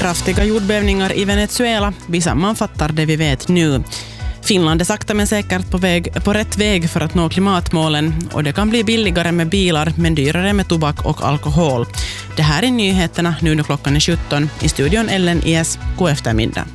Kraftiga jordbävningar i Venezuela. Vi sammanfattar det vi vet nu. Finland är sakta men säkert på rätt väg för att nå klimatmålen, och det kan bli billigare med bilar men dyrare med tobak och alkohol. Det här är nyheterna nu när klockan är 17. I studion Ellen IS. God eftermiddag.